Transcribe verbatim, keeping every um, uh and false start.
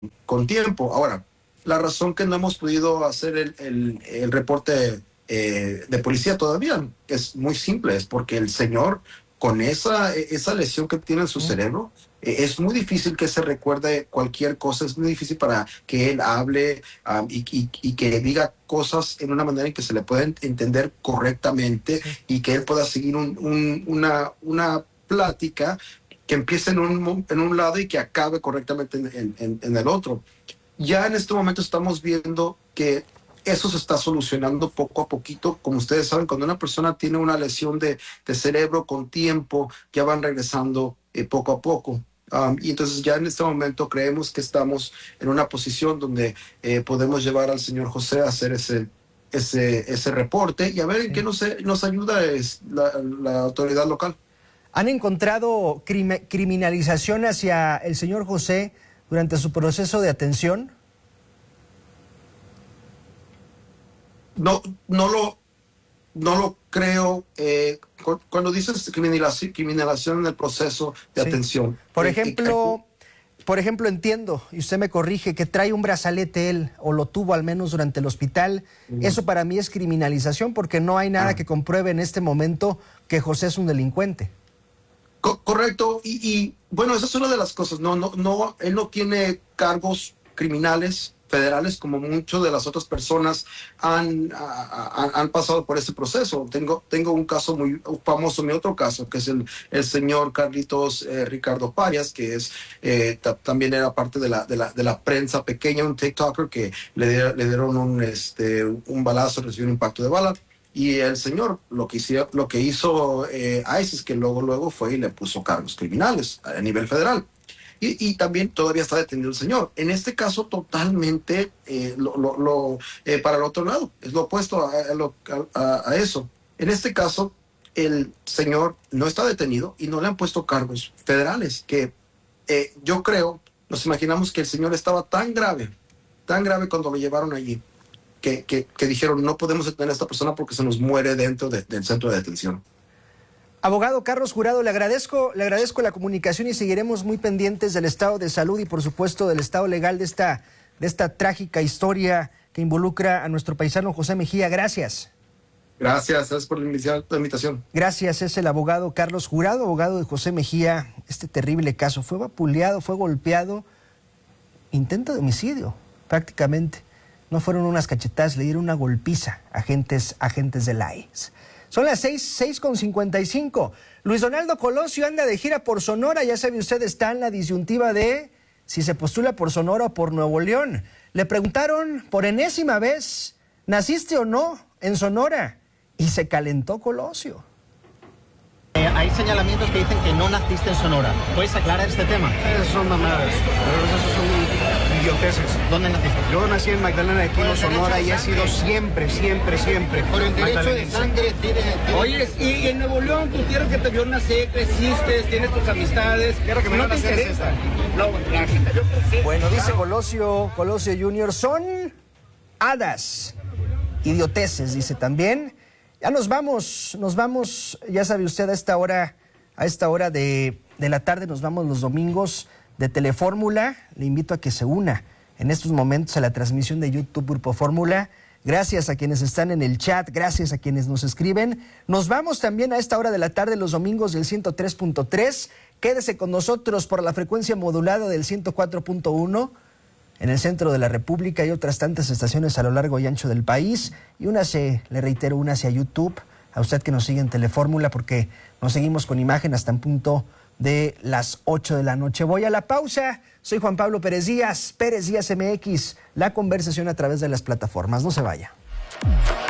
con tiempo. Ahora, la razón que no hemos podido hacer el, el, el reporte eh, de policía todavía es muy simple, es porque el señor con esa, esa lesión que tiene en su cerebro, eh, es muy difícil que se recuerde cualquier cosa, es muy difícil para que él hable um, y, y, y que diga cosas en una manera en que se le pueda entender correctamente y que él pueda seguir un, un, una, una plática que empiece en un, en un lado y que acabe correctamente en, en, en el otro. Ya en este momento estamos viendo que eso se está solucionando poco a poquito. Como ustedes saben, cuando una persona tiene una lesión de, de cerebro con tiempo, ya van regresando eh, poco a poco. Um, y entonces ya en este momento creemos que estamos en una posición donde eh, podemos llevar al señor José a hacer ese, ese, ese reporte y a ver sí. en qué nos, nos ayuda es la, la autoridad local. ¿Han encontrado crim criminalización hacia el señor José durante su proceso de atención? No, no lo, no lo creo. Eh, cuando dices criminalización, criminalización en el proceso de sí. atención. Por eh, ejemplo, eh, por ejemplo, entiendo, y usted me corrige, que trae un brazalete él, o lo tuvo al menos durante el hospital. Uh-huh. Eso para mí es criminalización porque no hay nada uh-huh. que compruebe en este momento que José es un delincuente. Correcto, y, y bueno, esa es una de las cosas, no, no, no, él no tiene cargos criminales federales como muchas de las otras personas han, han, han pasado por ese proceso. Tengo, tengo un caso muy famoso, mi otro caso, que es el, el señor Carlitos eh, Ricardo Parias, que es eh, también era parte de la, de, la, de la prensa pequeña, un TikToker que le, de, le dieron un, este, un balazo, recibió un impacto de bala. Y el señor lo que hizo, lo que hizo eh, ICE es que luego, luego fue y le puso cargos criminales a nivel federal. Y, y también todavía está detenido el señor. En este caso, totalmente eh, lo, lo, lo, eh, para el otro lado. Es lo opuesto a, a, a, a eso. En este caso, el señor no está detenido y no le han puesto cargos federales. Que eh, yo creo, nos imaginamos que el señor estaba tan grave, tan grave cuando lo llevaron allí. Que, que, que dijeron, no podemos detener a esta persona porque se nos muere dentro de, del centro de detención. Abogado Carlos Jurado, le agradezco, le agradezco la comunicación y seguiremos muy pendientes del estado de salud y por supuesto del estado legal de esta, de esta trágica historia que involucra a nuestro paisano José Mejía. Gracias. Gracias, gracias por la invitación. Gracias, es el abogado Carlos Jurado, abogado de José Mejía. Este terrible caso, fue vapuleado, fue golpeado, intento de homicidio prácticamente. No fueron unas cachetadas, le dieron una golpiza a agentes, agentes del ICE. Son las seis, seis con cincuenta y cinco. Luis Donaldo Colosio anda de gira por Sonora. Ya sabe usted, está en la disyuntiva de si se postula por Sonora o por Nuevo León. Le preguntaron por enésima vez, ¿naciste o no en Sonora? Y se calentó Colosio. Eh, hay señalamientos que dicen que no naciste en Sonora. ¿Puedes aclarar este tema? Esas son mamadas. Esos son idioteces. ¿Dónde naciste? Yo nací en Magdalena de Quino, Sonora, y he sido siempre, siempre, siempre. Por el derecho de sangre tiene... Oye, y en Nuevo León, tu tierra que te vio nacer, creciste, tienes tus amistades. Quiero que me no te interesa. No, la gente, yo crecí. Bueno, dice Colosio, Colosio junior, son hadas, idioteces, dice también. Ya nos vamos, nos vamos, ya sabe usted, a esta hora, a esta hora de, de la tarde nos vamos los domingos de Telefórmula. Le invito a que se una en estos momentos a la transmisión de YouTube Grupo Fórmula. Gracias a quienes están en el chat, gracias a quienes nos escriben. Nos vamos también a esta hora de la tarde los domingos del ciento tres punto tres. Quédese con nosotros por la frecuencia modulada del ciento cuatro punto uno. En el centro de la República hay otras tantas estaciones a lo largo y ancho del país. Y únase, le reitero, únase a YouTube, a usted que nos sigue en Telefórmula, porque nos seguimos con imagen hasta en punto de las ocho de la noche. Voy a la pausa. Soy Juan Pablo Pérez Díaz, Pérez Díaz M X, la conversación a través de las plataformas. No se vaya.